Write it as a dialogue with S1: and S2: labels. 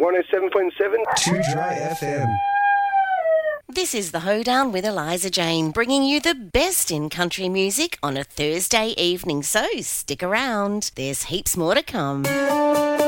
S1: 107.7.
S2: Too Dry FM.
S3: This is The Hoedown with Eliza Jane, bringing you the best in country music on a Thursday evening, so stick around. There's heaps more to come.